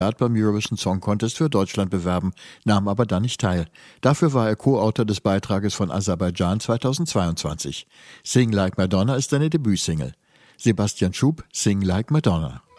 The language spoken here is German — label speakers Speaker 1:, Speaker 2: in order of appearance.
Speaker 1: beim Eurovision Song Contest für Deutschland bewerben, nahm aber dann nicht teil. Dafür war er Co-Autor des Beitrages von Aserbaidschan 2022. Sing Like Madonna ist seine Debütsingle. Sebastian Schub, Sing Like Madonna.